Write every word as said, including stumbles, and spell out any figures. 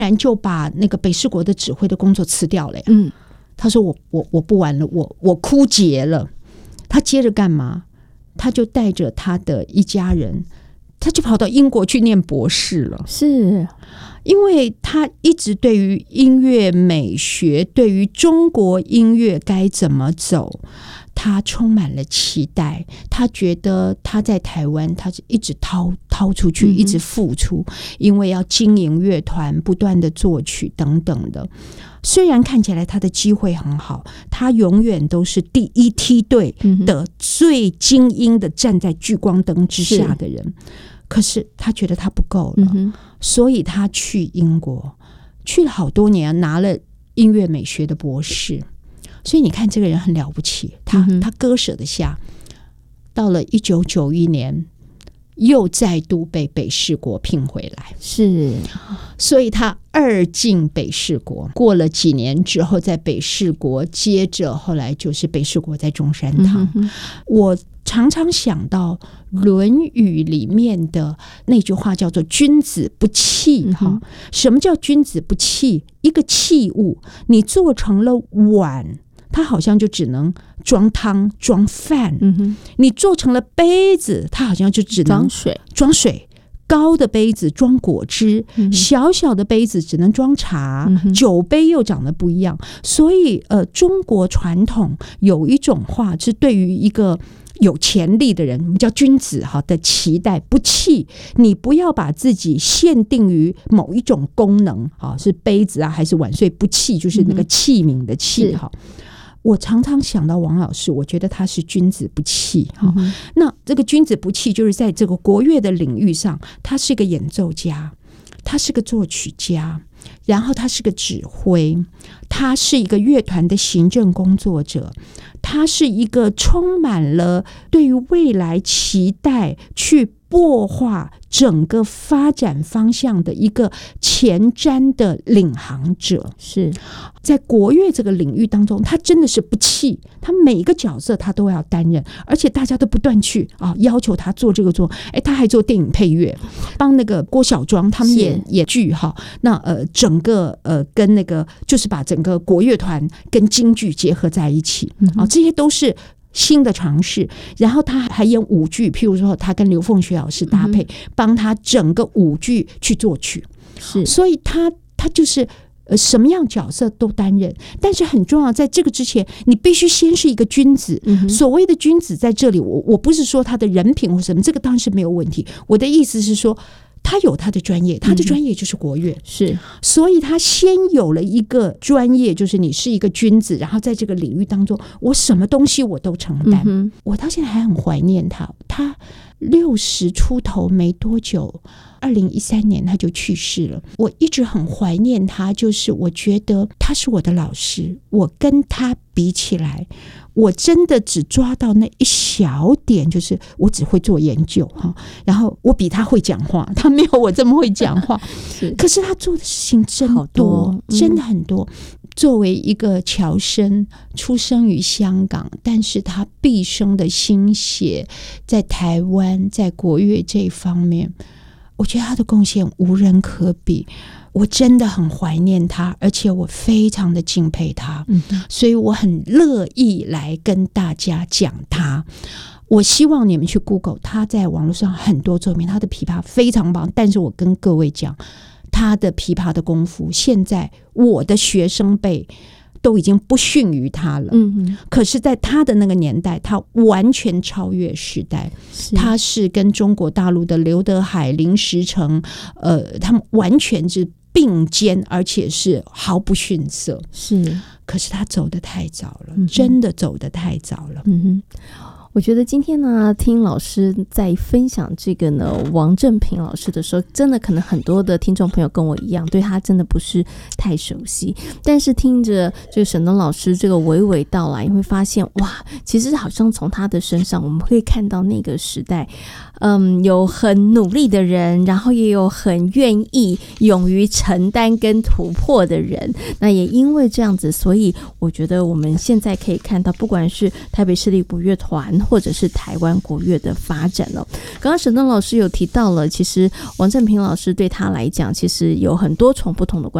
然就把那个北市国的指挥的工作辞掉了呀。 嗯， 他说我我我不玩了，我我枯竭了。他接着干嘛？他就带着他的一家人，他就跑到英国去念博士了。 是因为他一直对于音乐美学，对于中国音乐该怎么走，他充满了期待。他觉得他在台湾，他是一直掏掏出去，一直付出，因为要经营乐团，不断的作曲等等的。虽然看起来他的机会很好，他永远都是第一梯队的最精英的，站在聚光灯之下的人，可是他觉得他不够了，嗯，所以他去英国去了好多年，拿了音乐美学的博士。所以你看这个人很了不起，他他割舍得下。到了一九九一年又再度被北市国聘回来， 是， 所以他二进北市国，过了几年之后在北市国，接着后来就是北市国在中山堂。嗯，我常常想到论语里面的那句话叫做君子不器，嗯，什么叫君子不器？一个器物你做成了碗，它好像就只能装汤装饭，嗯，你做成了杯子，它好像就只能装水装水。高的杯子装果汁，嗯，小小的杯子只能装茶，嗯，酒杯又长得不一样。所以呃，中国传统有一种话是对于一个有潜力的人，我们叫君子哈的期待，不器。你不要把自己限定于某一种功能啊，是杯子啊还是碗，所以不器就是那个器皿的器哈。我常常想到王老师，我觉得他是君子不器，嗯，那这个君子不器就是在这个国乐的领域上，他是一个演奏家，他是个作曲家，然后他是个指挥，他是一个乐团的行政工作者，他是一个充满了对于未来期待去擘画整个发展方向的一个前瞻的领航者。是在国乐这个领域当中，他真的是不弃，他每一个角色他都要担任，而且大家都不断去啊要求他做这个做，哎，他还做电影配乐，帮那个郭小庄他们演演剧哈，那呃整个呃跟那个就是把整个国乐团跟京剧结合在一起啊，这些都是新的尝试。然后他还演舞剧，譬如说他跟刘凤雪老师搭配，帮他整个舞剧去作曲。是，所以他他就是呃什么样角色都担任。但是很重要，在这个之前，你必须先是一个君子。嗯，所谓的君子在这里，我我不是说他的人品或什么，这个当然是没有问题。我的意思是说，他有他的专业，他的专业就是国乐，嗯，是，所以他先有了一个专业，就是你是一个君子，然后在这个领域当中，我什么东西我都承担。嗯，我到现在还很怀念他，他六十出头没多久，二零一三年他就去世了。我一直很怀念他，就是我觉得他是我的老师，我跟他比起来，我真的只抓到那一小点，就是我只会做研究哈，然后我比他会讲话，他没有我这么会讲话，是，可是他做的事情真多，多嗯，真的很多。作为一个侨生，出生于香港，但是他毕生的心血在台湾，在国乐这一方面，我觉得他的贡献无人可比。我真的很怀念他，而且我非常的敬佩他，嗯，所以我很乐意来跟大家讲他。我希望你们去 Google， 他在网络上很多作品，他的琵琶非常棒，但是我跟各位讲，他的琵琶的功夫，现在我的学生辈都已经不逊于他了。嗯，可是在他的那个年代，他完全超越时代。是，他是跟中国大陆的刘德海、林时成，呃，他们完全是并肩，而且是毫不逊色。是，可是他走得太早了，嗯，真的走得太早了。嗯哼。 我觉得今天呢，听老师在分享这个呢王正平老师的时候，真的可能很多的听众朋友跟我一样，对他真的不是太熟悉。但是听着这个沈东老师这个娓娓道来，你会发现哇，其实好像从他的身上，我们会看到那个时代，嗯，有很努力的人，然后也有很愿意、勇于承担跟突破的人。那也因为这样子，所以我觉得我们现在可以看到，不管是台北市立国乐团。 或者是台湾国乐的发展哦。刚刚沈东老师有提到了，其实王振平老师对他来讲，其实有很多重不同的观